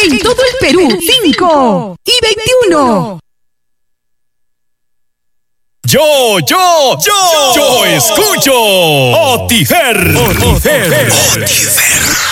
En todo el Perú, 5 y 21. Yo escucho Otifer.